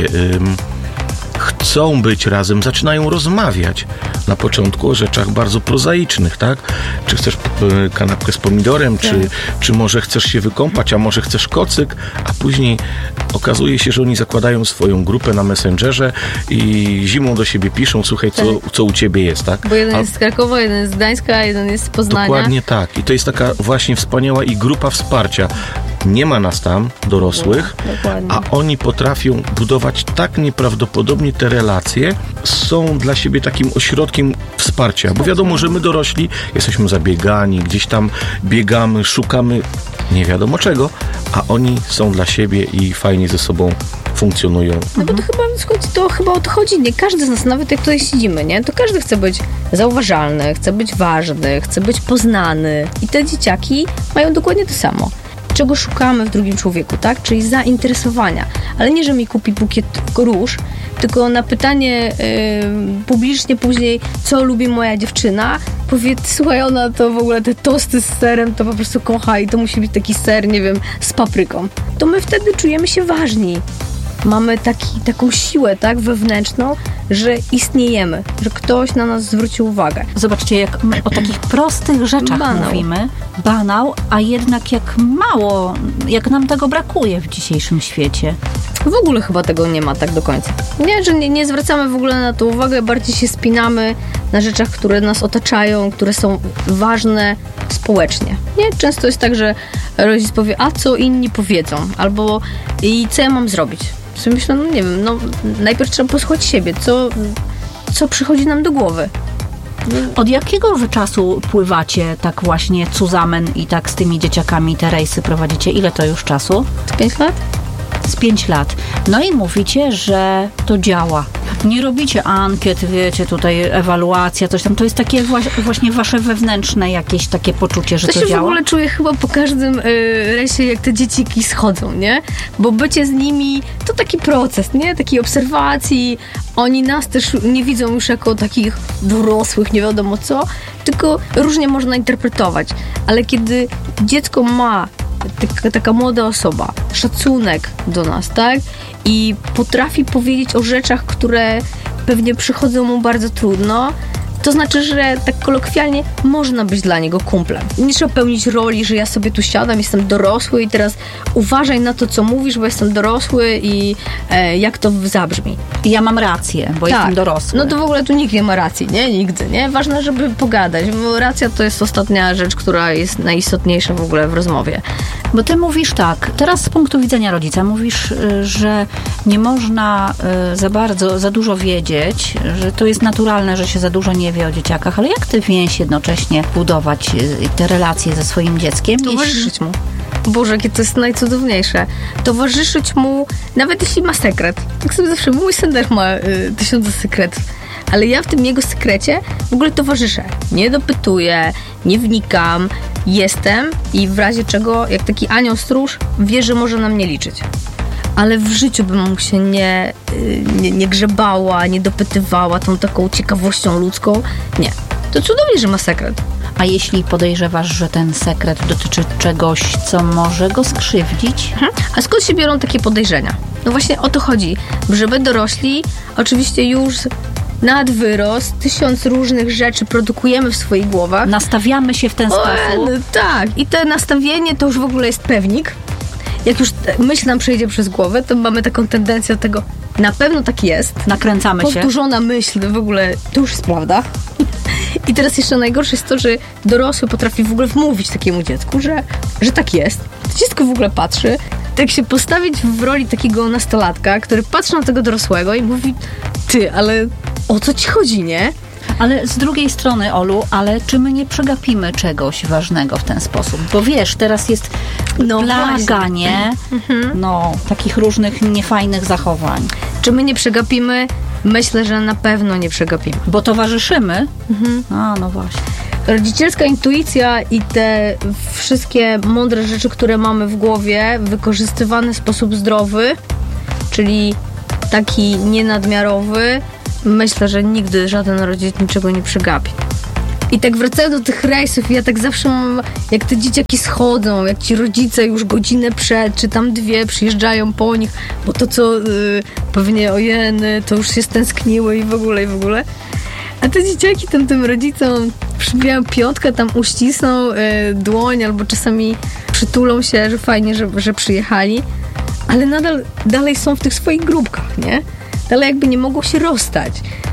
chcą być razem, zaczynają rozmawiać na początku o rzeczach bardzo prozaicznych, tak? Czy chcesz kanapkę z pomidorem, czy może chcesz się wykąpać, a może chcesz kocyk, a później okazuje się, że oni zakładają swoją grupę na Messengerze i zimą do siebie piszą, słuchaj, co u ciebie jest, tak? Bo jeden jest z Krakowa, jeden jest z Gdańska, jeden jest z Poznania. Dokładnie tak. I to jest taka właśnie wspaniała i grupa wsparcia. Nie ma nas tam, dorosłych, a oni potrafią budować tak nieprawdopodobnie te relacje, są dla siebie takim ośrodkiem wsparcia, bo wiadomo, że my dorośli jesteśmy zabiegani, gdzieś tam biegamy, szukamy nie wiadomo czego, a oni są dla siebie i fajnie ze sobą funkcjonują. No bo to chyba o to chodzi, nie? Każdy z nas, nawet jak tutaj siedzimy, nie? To każdy chce być zauważalny, chce być ważny, chce być poznany i te dzieciaki mają dokładnie to samo. Czego szukamy w drugim człowieku, tak? Czyli zainteresowania. Ale nie, że mi kupi bukiet róż, tylko na pytanie publicznie później, co lubi moja dziewczyna, powie, słuchaj, ona to w ogóle te tosty z serem to po prostu kocha i to musi być taki ser, nie wiem, z papryką. To my wtedy czujemy się ważni. Mamy taką siłę, tak, wewnętrzną, że istniejemy, że ktoś na nas zwrócił uwagę. Zobaczcie, jak o takich prostych rzeczach mówimy. Banał, a jednak jak nam tego brakuje w dzisiejszym świecie. W ogóle chyba tego nie ma tak do końca. Nie, że nie zwracamy w ogóle na to uwagę, bardziej się spinamy na rzeczach, które nas otaczają, które są ważne społecznie. Nie? Często jest tak, że rodzic powie, a co inni powiedzą, albo i co ja mam zrobić. Sobie myślę, no nie wiem, najpierw trzeba posłuchać siebie, co przychodzi nam do głowy. Od jakiego wy czasu pływacie tak właśnie zusammen i tak z tymi dzieciakami te rejsy prowadzicie? Ile to już czasu? Z 5 lat? Z 5 lat. No i mówicie, że to działa. Nie robicie ankiet, wiecie, tutaj ewaluacja, coś tam. To jest takie właśnie wasze wewnętrzne jakieś takie poczucie, że to działa? To się w ogóle czuję chyba po każdym rejsie, jak te dzieciki schodzą, nie? Bo bycie z nimi to taki proces, nie? Takiej obserwacji. Oni nas też nie widzą już jako takich dorosłych, nie wiadomo co, tylko różnie można interpretować. Ale kiedy dziecko ma taka młoda osoba, szacunek do nas, tak? I potrafi powiedzieć o rzeczach, które pewnie przychodzą mu bardzo trudno, to znaczy, że tak kolokwialnie można być dla niego kumplem. Nie trzeba pełnić roli, że ja sobie tu siadam, jestem dorosły i teraz uważaj na to, co mówisz, bo jestem dorosły i jak to zabrzmi. I ja mam rację, bo jestem dorosły. No to w ogóle tu nikt nie ma racji, nie? Nigdy, nie? Ważne, żeby pogadać, bo racja to jest ostatnia rzecz, która jest najistotniejsza w ogóle w rozmowie. Bo ty mówisz tak, teraz z punktu widzenia rodzica mówisz, że nie można za dużo wiedzieć, że to jest naturalne, że się za dużo nie wie o dzieciakach, ale jak ty więź jednocześnie budować te relacje ze swoim dzieckiem? Towarzyszyć mu. Boże, jakie to jest najcudowniejsze. Towarzyszyć mu, nawet jeśli ma sekret. Tak sobie zawsze, mój syn też ma 1000 sekretów. Ale ja w tym jego sekrecie w ogóle towarzyszę. Nie dopytuję, nie wnikam, jestem i w razie czego, jak taki anioł stróż, wie, że może na mnie liczyć. Ale w życiu bym mu się nie grzebała, nie dopytywała tą taką ciekawością ludzką. Nie. To cudownie, że ma sekret. A jeśli podejrzewasz, że ten sekret dotyczy czegoś, co może go skrzywdzić? A skąd się biorą takie podejrzenia? No właśnie o to chodzi. Żeby dorośli, oczywiście już nad wyrost, 1000 różnych rzeczy produkujemy w swoich głowach. Nastawiamy się w ten sposób. No tak. I to nastawienie to już w ogóle jest pewnik. Jak już myśl nam przejdzie przez głowę, to mamy taką tendencję do tego, na pewno tak jest. Nakręcamy się. Powtórzona myśl, w ogóle to już jest prawda. I teraz jeszcze najgorsze jest to, że dorosły potrafi w ogóle wmówić takiemu dziecku, że tak jest. To dziecko w ogóle patrzy, tak się postawić w roli takiego nastolatka, który patrzy na tego dorosłego i mówi, ty, ale o co ci chodzi, nie? Ale z drugiej strony, Olu, czy my nie przegapimy czegoś ważnego w ten sposób? Bo wiesz, teraz jest plaga, nie? Takich różnych niefajnych zachowań. Czy my nie przegapimy? Myślę, że na pewno nie przegapimy. Bo towarzyszymy? No właśnie. Rodzicielska intuicja i te wszystkie mądre rzeczy, które mamy w głowie, wykorzystywane w sposób zdrowy, czyli taki nienadmiarowy, myślę, że nigdy żaden rodzic niczego nie przegapi. I tak wracając do tych rejsów, ja tak zawsze mam, jak te dzieciaki schodzą, jak ci rodzice już godzinę przed, czy tam 2 przyjeżdżają po nich, bo to co pewnie ojeny, to już się stęskniły i w ogóle. A te dzieciaki tym rodzicom przybijają piątkę, tam uścisną dłoń albo czasami przytulą się, że fajnie, że przyjechali, ale dalej są w tych swoich grupkach, nie? Dalej jakby nie mogą się rozstać.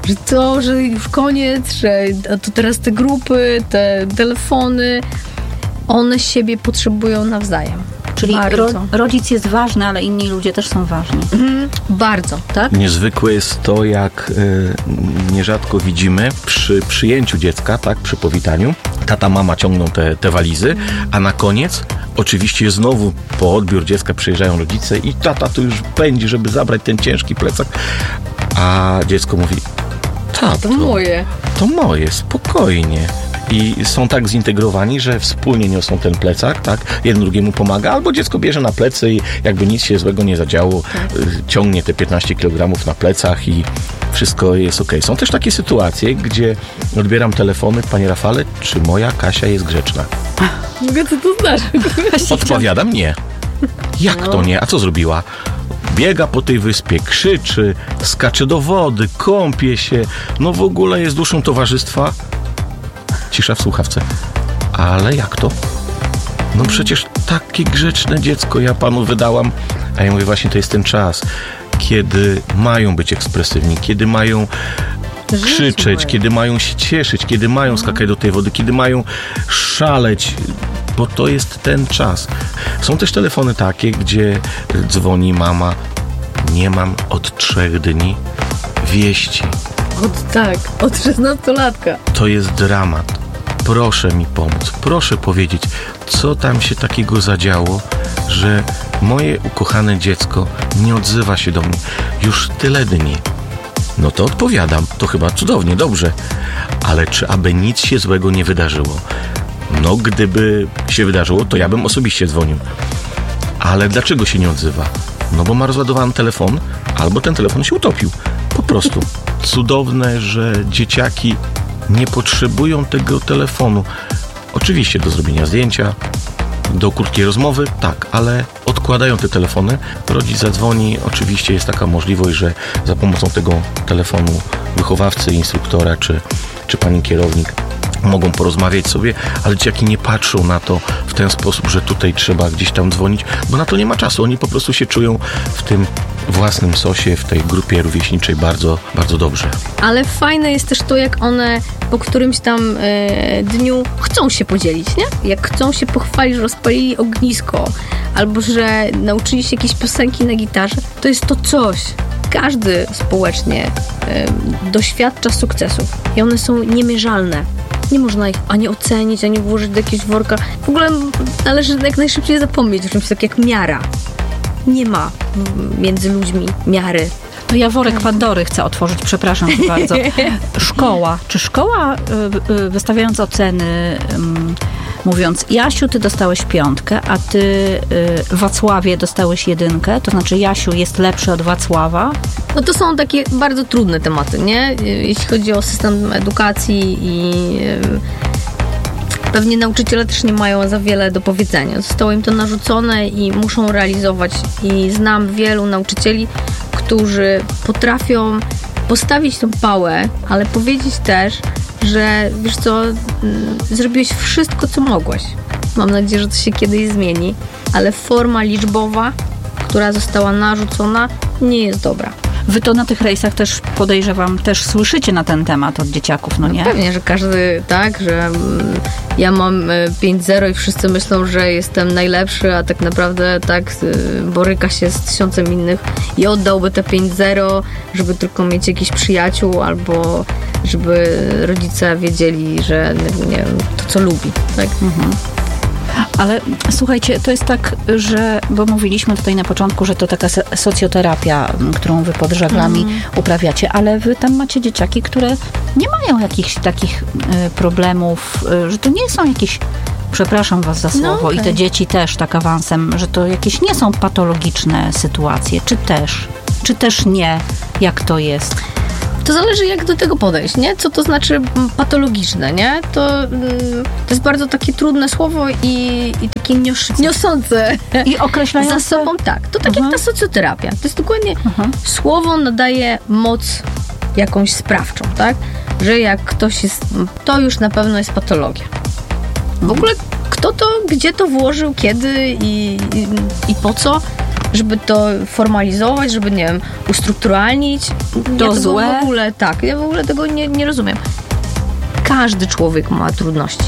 Że już koniec, że to teraz te grupy, te telefony, one siebie potrzebują nawzajem. Czyli rodzic jest ważny, ale inni ludzie też są ważni. Bardzo, tak? Niezwykłe jest to, jak nierzadko widzimy przy przyjęciu dziecka, tak, przy powitaniu, tata, mama ciągną te walizy, a na koniec oczywiście znowu po odbiór dziecka przyjeżdżają rodzice i tata tu już pędzi, żeby zabrać ten ciężki plecak, a dziecko mówi: tato, to moje, spokojnie. I są tak zintegrowani, że wspólnie niosą ten plecak, tak? Jeden drugiemu pomaga, albo dziecko bierze na plecy i jakby nic się złego nie zadziało, ciągnie te 15 kg na plecach i wszystko jest okej. Są też takie sytuacje, gdzie odbieram telefony: panie Rafale, czy moja Kasia jest grzeczna? Mogę, co to znaczy? Odpowiadam: nie. Jak to nie? A co zrobiła? Biega po tej wyspie, krzyczy, skacze do wody, kąpie się, w ogóle jest duszą towarzystwa. Cisza w słuchawce. Ale jak to? Przecież takie grzeczne dziecko ja panu wydałam. A ja mówię, właśnie to jest ten czas, kiedy mają być ekspresywni, kiedy mają krzyczeć, kiedy mają się cieszyć, kiedy mają skakać do tej wody, kiedy mają szaleć, bo to jest ten czas. Są też telefony takie, gdzie dzwoni mama: nie mam od 3 dni wieści. Od 16-latka. To jest dramat. Proszę mi pomóc, proszę powiedzieć, co tam się takiego zadziało, że moje ukochane dziecko nie odzywa się do mnie już tyle dni. To odpowiadam, to chyba cudownie, dobrze, ale czy aby nic się złego nie wydarzyło? Gdyby się wydarzyło, to ja bym osobiście dzwonił. Ale dlaczego się nie odzywa? Bo ma rozładowany telefon, albo ten telefon się utopił. Po prostu. Cudowne, że dzieciaki nie potrzebują tego telefonu. Oczywiście do zrobienia zdjęcia, do krótkiej rozmowy, tak, ale odkładają te telefony. Rodzic zadzwoni, oczywiście jest taka możliwość, że za pomocą tego telefonu wychowawcy, instruktora czy pani kierownik mogą porozmawiać sobie, ale dzieciaki nie patrzą na to w ten sposób, że tutaj trzeba gdzieś tam dzwonić, bo na to nie ma czasu. Oni po prostu się czują w tym własnym sosie, w tej grupie rówieśniczej bardzo, bardzo dobrze. Ale fajne jest też to, jak one po którymś tam dniu chcą się podzielić, nie? Jak chcą się pochwalić, że rozpalili ognisko, albo że nauczyli się jakieś piosenki na gitarze, to jest to coś. Każdy społecznie doświadcza sukcesów i one są niemierzalne. Nie można ich ani ocenić, ani włożyć do jakiegoś worka. W ogóle należy jak najszybciej zapomnieć o czymś tak jak miara. Nie ma między ludźmi miary. Ja worek Pandory chcę otworzyć, przepraszam bardzo. Szkoła. Czy szkoła, wystawiając oceny, mówiąc: Jasiu, ty dostałeś 5, a ty, Wacławie, dostałeś 1, to znaczy Jasiu jest lepszy od Wacława? To są takie bardzo trudne tematy, nie? Jeśli chodzi o system edukacji i pewnie nauczyciele też nie mają za wiele do powiedzenia. Zostało im to narzucone i muszą realizować. I znam wielu nauczycieli, którzy potrafią postawić tą pałę, ale powiedzieć też, że wiesz co, zrobiłeś wszystko, co mogłeś. Mam nadzieję, że to się kiedyś zmieni, ale forma liczbowa, która została narzucona, nie jest dobra. Wy to na tych rejsach też, podejrzewam, też słyszycie na ten temat od dzieciaków, no nie? Pewnie, że każdy, tak, że ja mam 5-0 i wszyscy myślą, że jestem najlepszy, a tak naprawdę tak boryka się z 1000 innych i oddałby te 5-0, żeby tylko mieć jakichś przyjaciół albo żeby rodzice wiedzieli, że nie wiem, to co lubi, tak? Ale słuchajcie, to jest tak, że, bo mówiliśmy tutaj na początku, że to taka socjoterapia, którą wy pod żaglami uprawiacie, ale wy tam macie dzieciaki, które nie mają jakichś takich problemów, że to nie są jakieś, przepraszam was za słowo, i te dzieci też tak awansem, że to jakieś nie są patologiczne sytuacje, czy też nie, jak to jest? To zależy, jak do tego podejść, nie? Co to znaczy patologiczne, nie? To jest bardzo takie trudne słowo i takie niosące i określające za sobą, tak. To tak jak ta socjoterapia. To jest dokładnie słowo nadaje moc jakąś sprawczą, tak? Że jak ktoś jest, to już na pewno jest patologia. W ogóle kto to, gdzie to włożył, kiedy i po co? Żeby to formalizować, żeby, nie wiem, ustrukturalnić. To złe? W ogóle, tak, ja w ogóle tego nie rozumiem. Każdy człowiek ma trudności.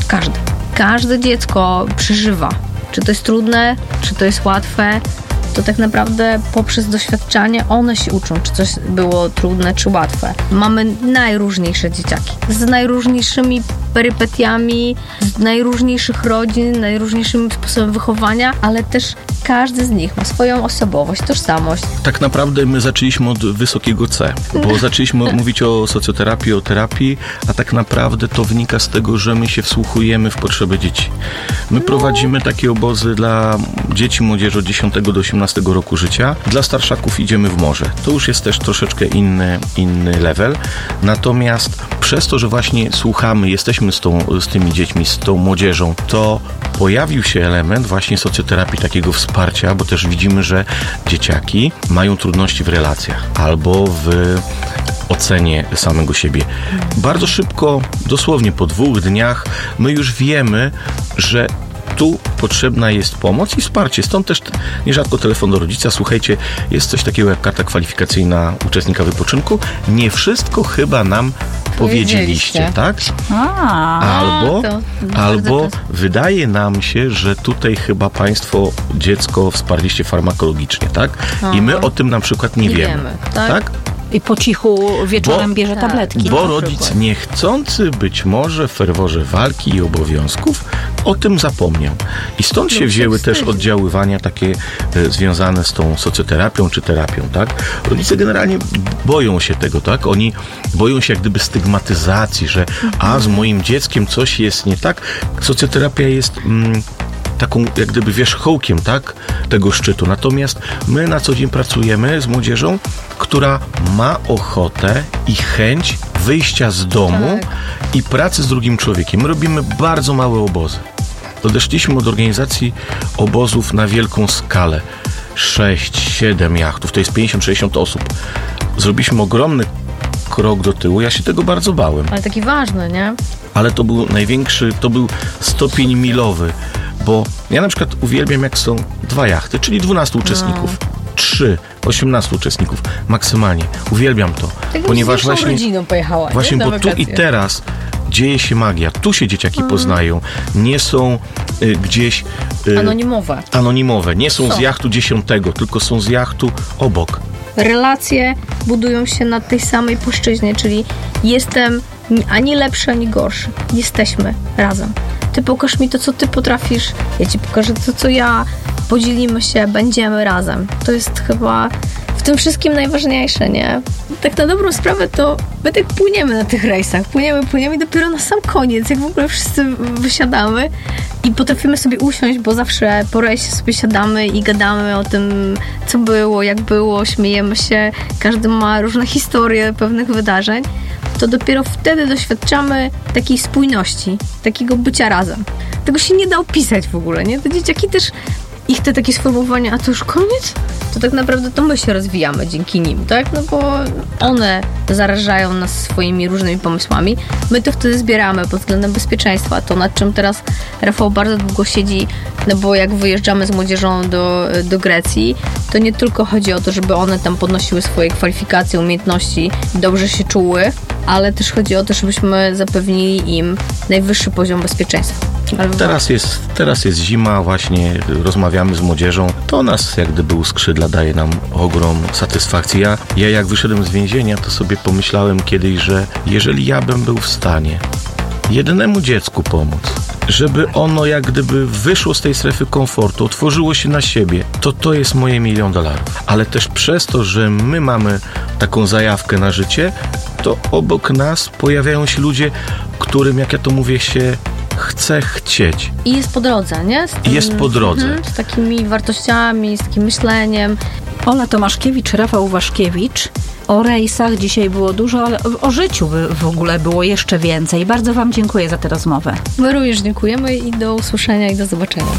Każde dziecko przeżywa. Czy to jest trudne, czy to jest łatwe, to tak naprawdę poprzez doświadczanie one się uczą, czy coś było trudne, czy łatwe. Mamy najróżniejsze dzieciaki, z najróżniejszymi perypetiami, z najróżniejszych rodzin, najróżniejszym sposobem wychowania, ale też każdy z nich ma swoją osobowość, tożsamość. Tak naprawdę my zaczęliśmy od wysokiego C, bo zaczęliśmy mówić o socjoterapii, o terapii, a tak naprawdę to wynika z tego, że my się wsłuchujemy w potrzeby dzieci. My prowadzimy takie obozy dla dzieci, młodzieży od 10 do 18 roku życia. Dla starszaków idziemy w morze. To już jest też troszeczkę inny level. Natomiast przez to, że właśnie słuchamy, jesteśmy z tymi dziećmi, z tą młodzieżą, to pojawił się element właśnie socjoterapii, takiego wsparcia, bo też widzimy, że dzieciaki mają trudności w relacjach albo w ocenie samego siebie. Bardzo szybko, dosłownie po 2 dniach, my już wiemy, że tu potrzebna jest pomoc i wsparcie. Stąd też nierzadko telefon do rodzica. Słuchajcie, jest coś takiego jak karta kwalifikacyjna uczestnika wypoczynku. Nie wszystko chyba nam powiedzieliście, tak? Albo wydaje nam się, że tutaj chyba państwo dziecko wsparliście farmakologicznie, tak? I my o tym na przykład nie wiemy. Tak? I po cichu wieczorem bierze tabletki. Bo rodzic niechcący być może w ferworze walki i obowiązków o tym zapomniał. I stąd się wzięły też oddziaływania takie związane z tą socjoterapią czy terapią, tak? Rodzice generalnie boją się tego, tak? Oni boją się jak gdyby stygmatyzacji, że z moim dzieckiem coś jest nie tak. Socjoterapia jest taką jak gdyby wierzchołkiem, tak, tego szczytu. Natomiast my na co dzień pracujemy z młodzieżą, która ma ochotę i chęć wyjścia z domu i pracy z drugim człowiekiem. My robimy bardzo małe obozy. Odeszliśmy od organizacji obozów na wielką skalę. 6-7 jachtów, to jest 50-60 osób. Zrobiliśmy ogromny krok do tyłu. Ja się tego bardzo bałem. Ale taki ważny, nie? Ale to był największy, to był stopień milowy. Bo ja na przykład uwielbiam, jak są 2 jachty, czyli 12 uczestników. 3, 18 uczestników maksymalnie. Uwielbiam to. Tak, ponieważ właśnie rodziną pojechała, właśnie bo tu i teraz dzieje się magia. Tu się dzieciaki poznają. Nie są gdzieś anonimowe. Nie są z jachtu 10, tylko są z jachtu obok. Relacje budują się na tej samej płaszczyźnie, czyli jestem ani lepszy, ani gorszy. Jesteśmy razem. Ty pokaż mi to, co ty potrafisz, ja ci pokażę to, co ja, podzielimy się, będziemy razem. To jest chyba w tym wszystkim najważniejsze, nie? Tak na dobrą sprawę to my tak płyniemy na tych rejsach, płyniemy i dopiero na sam koniec, jak w ogóle wszyscy wysiadamy i potrafimy sobie usiąść, bo zawsze po rejsie sobie siadamy i gadamy o tym, co było, jak było, śmiejemy się, każdy ma różne historie pewnych wydarzeń, to dopiero wtedy doświadczamy takiej spójności, takiego bycia razem. Tego się nie da opisać w ogóle, nie? Te dzieciaki też ich te takie sformułowania, a to już koniec? To tak naprawdę to my się rozwijamy dzięki nim, tak? No bo one zarażają nas swoimi różnymi pomysłami. My to wtedy zbieramy pod względem bezpieczeństwa. To, nad czym teraz Rafał bardzo długo siedzi, no bo jak wyjeżdżamy z młodzieżą do Grecji, to nie tylko chodzi o to, żeby one tam podnosiły swoje kwalifikacje, umiejętności, dobrze się czuły, ale też chodzi o to, żebyśmy zapewnili im najwyższy poziom bezpieczeństwa. Teraz jest zima, właśnie rozmawiamy z młodzieżą. To nas jak gdyby uskrzydla, daje nam ogrom satysfakcji. Ja jak wyszedłem z więzienia, to sobie pomyślałem kiedyś, że jeżeli ja bym był w stanie jednemu dziecku pomóc, żeby ono jak gdyby wyszło z tej strefy komfortu, otworzyło się na siebie, to jest moje $1 000 000. Ale też przez to, że my mamy taką zajawkę na życie, to obok nas pojawiają się ludzie, którym, jak ja to mówię, się chce chcieć. I jest po drodze, nie? Jest po drodze. Z takimi wartościami, z takim myśleniem. Ola Tomaszkiewicz, Rafał Waszkiewicz. O rejsach dzisiaj było dużo, ale o życiu w ogóle było jeszcze więcej. Bardzo Wam dziękuję za tę rozmowę. My również dziękujemy i do usłyszenia i do zobaczenia.